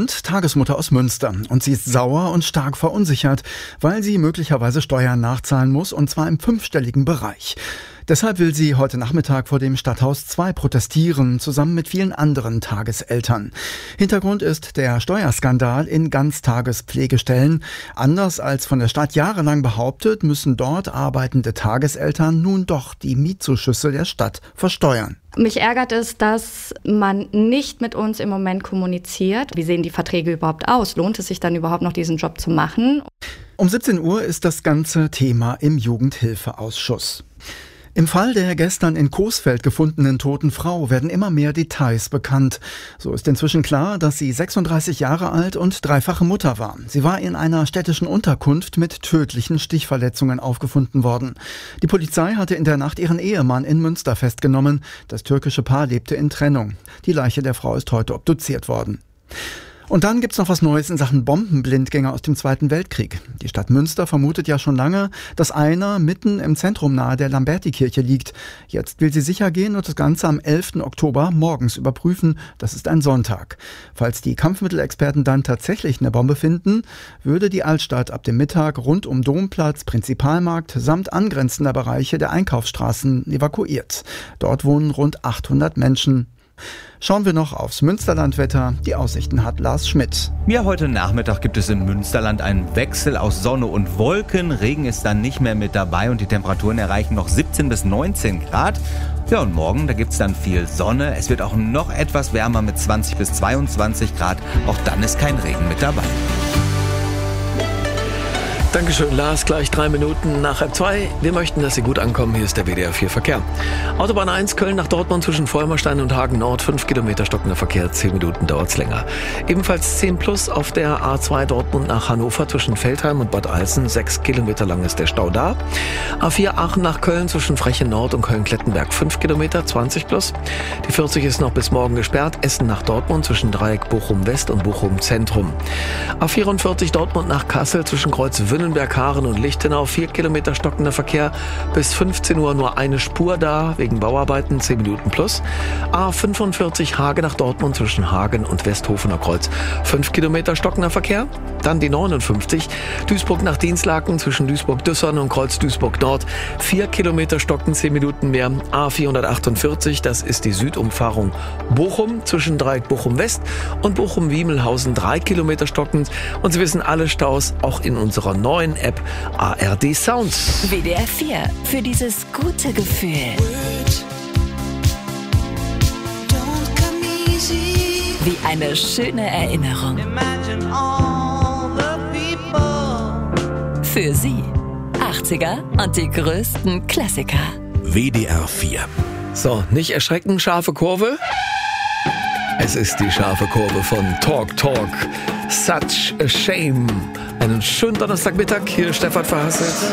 kommt Tagesmutter aus Münster und sie ist sauer und stark verunsichert, weil sie möglicherweise Steuern nachzahlen muss, und zwar im 5-stelligen Bereich. Deshalb will sie heute Nachmittag vor dem Stadthaus 2 protestieren, zusammen mit vielen anderen Tageseltern. Hintergrund ist der Steuerskandal in Ganztagespflegestellen. Anders als von der Stadt jahrelang behauptet, müssen dort arbeitende Tageseltern nun doch die Mietzuschüsse der Stadt versteuern. Mich ärgert es, dass man nicht mit uns im Moment kommuniziert. Wie sehen die Verträge überhaupt aus? Lohnt es sich dann überhaupt noch, diesen Job zu machen? Um 17 Uhr ist das ganze Thema im Jugendhilfeausschuss. Im Fall der gestern in Coesfeld gefundenen toten Frau werden immer mehr Details bekannt. So ist inzwischen klar, dass sie 36 Jahre alt und dreifache Mutter war. Sie war in einer städtischen Unterkunft mit tödlichen Stichverletzungen aufgefunden worden. Die Polizei hatte in der Nacht ihren Ehemann in Münster festgenommen. Das türkische Paar lebte in Trennung. Die Leiche der Frau ist heute obduziert worden. Und dann gibt's noch was Neues in Sachen Bombenblindgänger aus dem Zweiten Weltkrieg. Die Stadt Münster vermutet ja schon lange, dass einer mitten im Zentrum nahe der Lambertikirche liegt. Jetzt will sie sicher gehen und das Ganze am 11. Oktober morgens überprüfen. Das ist ein Sonntag. Falls die Kampfmittelexperten dann tatsächlich eine Bombe finden, würde die Altstadt ab dem Mittag rund um Domplatz, Prinzipalmarkt samt angrenzender Bereiche der Einkaufsstraßen evakuiert. Dort wohnen rund 800 Menschen. Schauen wir noch aufs Münsterlandwetter. Die Aussichten hat Lars Schmidt. Ja, heute Nachmittag gibt es im Münsterland einen Wechsel aus Sonne und Wolken. Regen ist dann nicht mehr mit dabei und die Temperaturen erreichen noch 17 bis 19 Grad. Ja, und morgen, da gibt es dann viel Sonne. Es wird auch noch etwas wärmer mit 20 bis 22 Grad. Auch dann ist kein Regen mit dabei. Dankeschön, Lars. Gleich 3 Minuten nach halb 2. Wir möchten, dass Sie gut ankommen. Hier ist der WDR 4 Verkehr. Autobahn 1 Köln nach Dortmund zwischen Vollmerstein und Hagen Nord. 5 Kilometer stockender Verkehr, 10 Minuten dauert's länger. Ebenfalls 10 plus auf der A2 Dortmund nach Hannover zwischen Veltheim und Bad Alsen. 6 Kilometer lang ist der Stau da. A4 Aachen nach Köln zwischen Frechen Nord und Köln-Klettenberg. 5 Kilometer, 20 plus. Die 40 ist noch bis morgen gesperrt. Essen nach Dortmund zwischen Dreieck Bochum West und Bochum Zentrum. A44 Dortmund nach Kassel zwischen Kreuz Wünnenberg, Haaren und Lichtenau, 4 Kilometer stockender Verkehr, bis 15 Uhr nur eine Spur da, wegen Bauarbeiten, 10 Minuten plus. A45 Hagen nach Dortmund zwischen Hagen und Westhofener Kreuz, 5 Kilometer stockender Verkehr. Dann die 59 Duisburg nach Dinslaken zwischen Duisburg-Düssern und Kreuz Duisburg-Nord, 4 Kilometer stocken, 10 Minuten mehr. A448, das ist die Südumfahrung Bochum zwischen Dreieck Bochum West und Bochum-Wiemelhausen, 3 Kilometer stockend. Und Sie wissen, alle Staus auch in unserer neuen App ARD Sounds. WDR 4, für dieses gute Gefühl. Wie eine schöne Erinnerung. Für Sie 80er und die größten Klassiker. WDR 4. So, nicht erschrecken, scharfe Kurve. Es ist die scharfe Kurve von Talk Talk. Such a Shame. Einen schönen Donnerstagmittag. Hier ist Stefan Verhasselt.